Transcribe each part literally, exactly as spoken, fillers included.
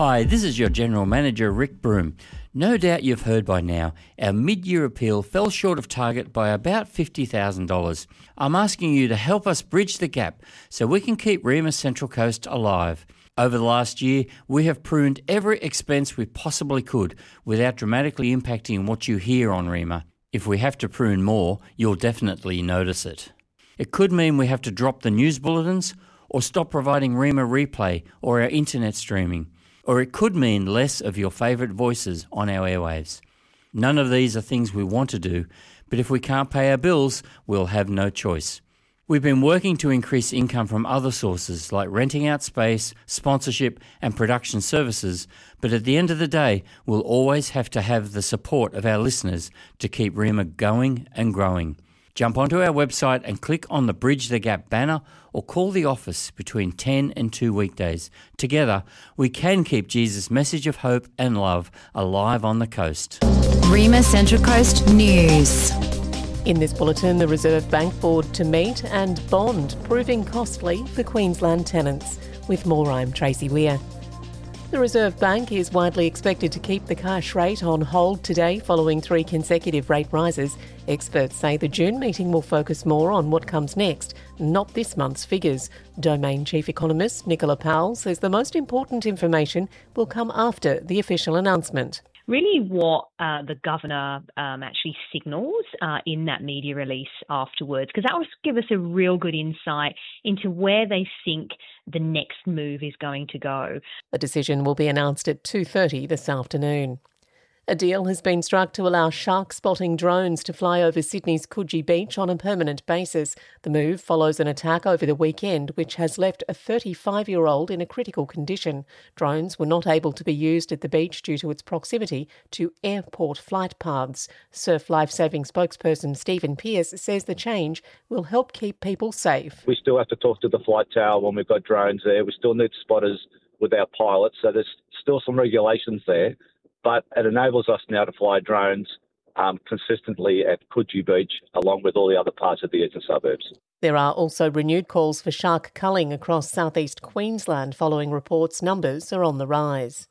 Hi, this is your General Manager, Rick Broom. No doubt you've heard by now, our mid-year appeal fell short of target by about fifty thousand dollars. I'm asking you to help us bridge the gap so we can keep Rema Central Coast alive. Over the last year, we have pruned every expense we possibly could without dramatically impacting what you hear on Rema. If we have to prune more, you'll definitely notice it. It could mean we have to drop the news bulletins or stop providing Rema Replay or our internet streaming. Or it could mean less of your favourite voices on our airwaves. None of these are things we want to do, but if we can't pay our bills, we'll have no choice. We've been working to increase income from other sources like renting out space, sponsorship and production services, but at the end of the day, we'll always have to have the support of our listeners to keep Rema going and growing. Jump onto our website and click on the Bridge the Gap banner or call the office between ten and two weekdays. Together, we can keep Jesus' message of hope and love alive on the coast. Rema Central Coast News. In this bulletin, the Reserve Bank Board to meet and bond proving costly for Queensland tenants. With more, I'm Tracy Weir. The Reserve Bank is widely expected to keep the cash rate on hold today following three consecutive rate rises. Experts say the June meeting will focus more on what comes next, not this month's figures. Domain Chief Economist Nicola Powell says the most important information will come after the official announcement. Really what uh, the Governor um, actually signals uh, in that media release afterwards, because that will give us a real good insight into where they think the next move is going to go. The decision will be announced at two thirty this afternoon. A deal has been struck to allow shark-spotting drones to fly over Sydney's Coogee Beach on a permanent basis. The move follows an attack over the weekend which has left a thirty-five-year-old in a critical condition. Drones were not able to be used at the beach due to its proximity to airport flight paths. Surf Lifesaving spokesperson Stephen Pearce says the change will help keep people safe. We still have to talk to the flight tower when we've got drones there. We still need spotters with our pilots, so there's still some regulations there. But it enables us now to fly drones um, consistently at Coogee Beach, along with all the other parts of the eastern suburbs. There are also renewed calls for shark culling across southeast Queensland following reports numbers are on the rise.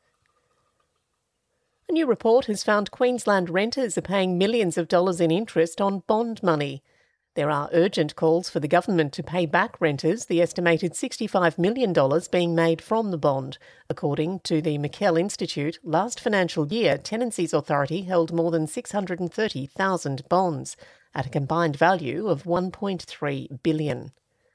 A new report has found Queensland renters are paying millions of dollars in interest on bond money. There are urgent calls for the government to pay back renters the estimated sixty-five million dollars being made from the bond. According to the McKell Institute, last financial year, Tenancies Authority held more than six hundred thirty thousand bonds at a combined value of one point three billion dollars.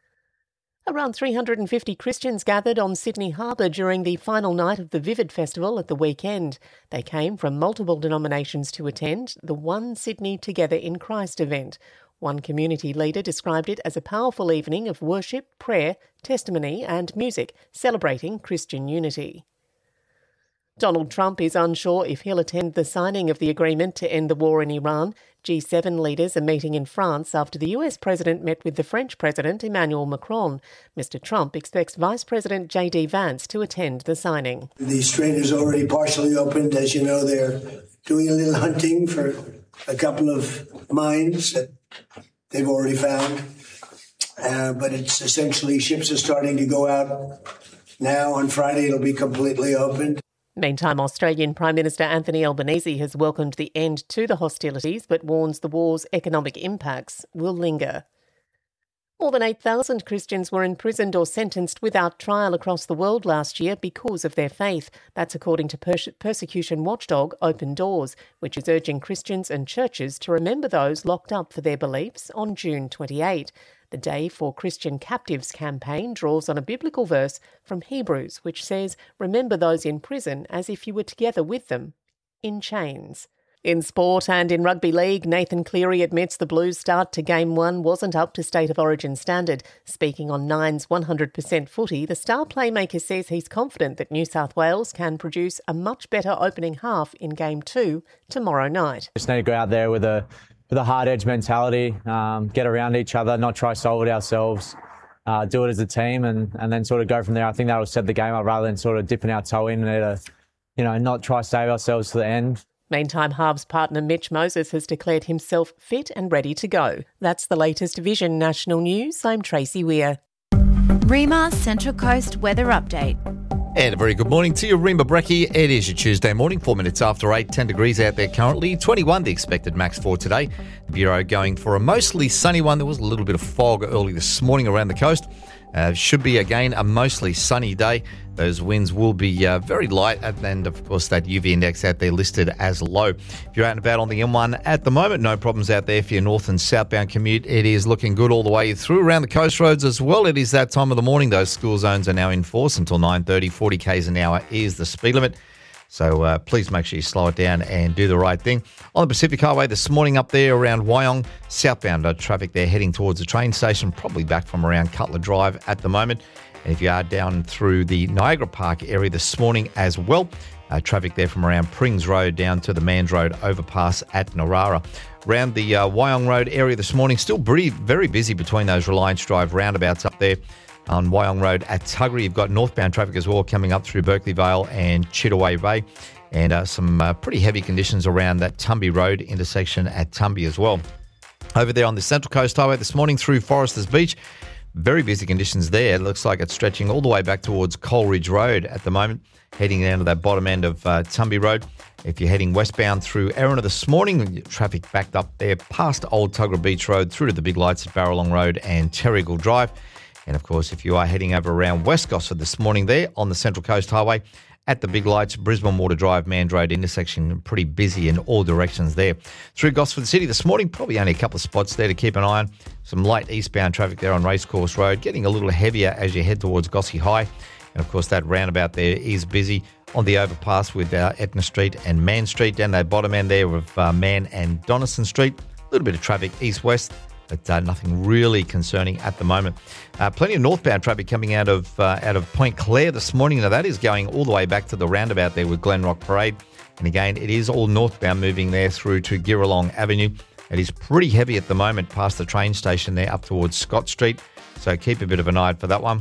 Around three hundred fifty Christians gathered on Sydney Harbour during the final night of the Vivid Festival at the weekend. They came from multiple denominations to attend the One Sydney Together in Christ event. One community leader described it as a powerful evening of worship, prayer, testimony and music, celebrating Christian unity. Donald Trump is unsure if he'll attend the signing of the agreement to end the war in Iran. G seven leaders are meeting in France after the U S president met with the French president Emmanuel Macron. Mister Trump expects Vice President J D Vance to attend the signing. The strait is already partially opened. As you know, they're doing a little hunting for a couple of mines that they've already found. Uh, but it's essentially ships are starting to go out now. On Friday, it'll be completely opened. Meantime, Australian Prime Minister Anthony Albanese has welcomed the end to the hostilities but warns the war's economic impacts will linger. More than eight thousand Christians were imprisoned or sentenced without trial across the world last year because of their faith. That's according to perse- persecution watchdog Open Doors, which is urging Christians and churches to remember those locked up for their beliefs on June twenty-eighth. The Day for Christian Captives campaign draws on a biblical verse from Hebrews, which says, "Remember those in prison as if you were together with them, in chains." In sport and in rugby league, Nathan Cleary admits the Blues' start to Game one wasn't up to State of Origin standard. Speaking on Nine's one hundred percent footy, the star playmaker says he's confident that New South Wales can produce a much better opening half in Game two tomorrow night. Just need to go out there with a with a hard-edge mentality, um, get around each other, not try to solve it ourselves, uh, do it as a team and, and then sort of go from there. I think that will set the game up rather than sort of dipping our toe in there to, you know, not try to save ourselves to the end. Meantime, halves partner Mitch Moses has declared himself fit and ready to go. That's the latest Vision National News. I'm Tracy Weir. Rema Central Coast Weather Update. And a very good morning to you, Rima Breckie. It is your Tuesday morning, four minutes after eight, ten degrees out there currently, twenty-one the expected max for today. The Bureau going for a mostly sunny one. There was a little bit of fog early this morning around the coast. Uh, should be, again, a mostly sunny day. Those winds will be uh, very light, and of course that U V index out there listed as low. If you're out and about on the M one at the moment, no problems out there for your north and southbound commute. It is looking good all the way through around the coast roads as well. It is that time of the morning. Those school zones are now in force until nine thirty. forty kays an hour is the speed limit. So uh, please make sure you slow it down and do the right thing. On the Pacific Highway this morning up there around Wyong, southbound uh, traffic there heading towards the train station, probably back from around Cutler Drive at the moment. And if you are down through the Niagara Park area this morning as well, uh, traffic there from around Prings Road down to the Mans Road overpass at Narara. Around the uh, Wyong Road area this morning, still pretty, very busy between those Reliance Drive roundabouts up there. On Wyong Road at Tuggery, you've got northbound traffic as well coming up through Berkeley Vale and Chittaway Bay, and uh, some uh, pretty heavy conditions around that Tumby Road intersection at Tumby as well. Over there on the Central Coast Highway this morning through Foresters Beach, very busy conditions there. It looks like it's stretching all the way back towards Coleridge Road at the moment, heading down to that bottom end of uh, Tumby Road. If you're heading westbound through Erina this morning, traffic backed up there past Old Tuggerah Beach Road through to the big lights at Barralong Road and Terrigal Drive. And, of course, if you are heading over around West Gosford this morning there on the Central Coast Highway, at the big lights, Brisbane Water Drive, Mand Road intersection, pretty busy in all directions there. Through Gosford City this morning, probably only a couple of spots there to keep an eye on. Some light eastbound traffic there on Racecourse Road, getting a little heavier as you head towards Gossie High. And, of course, that roundabout there is busy on the overpass with uh, Etna Street and Mann Street. Down that bottom end there of uh, Mann and Donaldson Street. A little bit of traffic east-west, but uh, nothing really concerning at the moment. Uh, plenty of northbound traffic coming out of uh, out of Point Clare this morning. Now, that is going all the way back to the roundabout there with Glenrock Parade. And again, it is all northbound moving there through to Girralong Avenue. It is pretty heavy at the moment past the train station there up towards Scott Street. So keep a bit of an eye out for that one.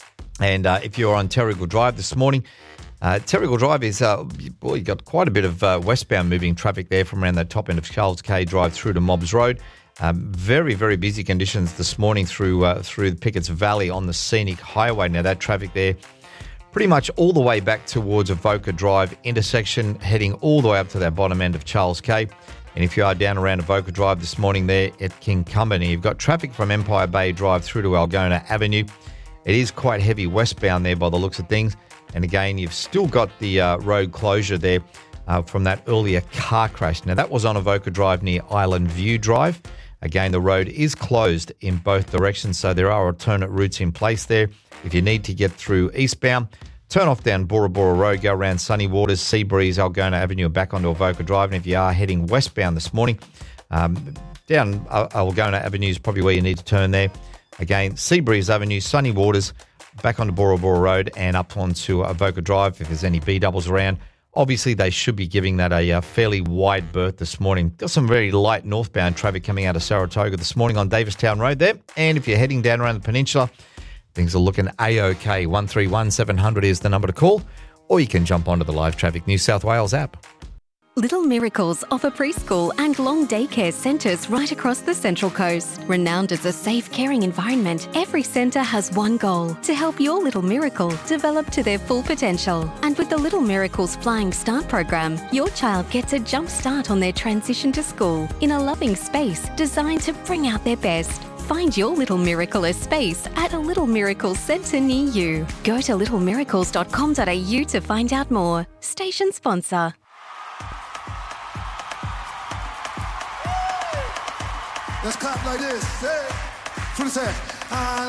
And uh, if you're on Terrigal Drive this morning, uh, Terrigal Drive is, uh, well, you've got quite a bit of uh, westbound moving traffic there from around the top end of Charles K Drive through to Mobbs Road. Um, very, very busy conditions this morning through uh, through Pickett's Valley on the Scenic Highway. Now, that traffic there pretty much all the way back towards Avoca Drive intersection, heading all the way up to that bottom end of Charles K. And if you are down around Avoca Drive this morning there at Kincumberny, you've got traffic from Empire Bay Drive through to Algona Avenue. It is quite heavy westbound there by the looks of things. And again, you've still got the uh, road closure there uh, from that earlier car crash. Now, that was on Avoca Drive near Island View Drive. Again, the road is closed in both directions, so there are alternate routes in place there. If you need to get through eastbound, turn off down Bora Bora Road, go around Sunny Waters, Seabreeze, Algona Avenue, and back onto Avoca Drive. And if you are heading westbound this morning, um, down Algona Avenue is probably where you need to turn there. Again, Seabreeze Avenue, Sunny Waters, back onto Bora Bora Road and up onto Avoca Drive if there's any B-doubles around. Obviously, they should be giving that a uh, fairly wide berth this morning. Got some very light northbound traffic coming out of Saratoga this morning on Davistown Road there. And if you're heading down around the peninsula, things are looking A-OK. one three one seven hundred is the number to call, or you can jump onto the Live Traffic New South Wales app. Little Miracles offer preschool and long daycare centres right across the Central Coast. Renowned as a safe, caring environment, every centre has one goal: to help your little miracle develop to their full potential. And with the Little Miracles Flying Start program, your child gets a jump start on their transition to school in a loving space designed to bring out their best. Find your Little Miracle space at a Little Miracles centre near you. Go to little miracles dot com dot a u to find out more. Station sponsor. Let's clap like this. Hey. What is that?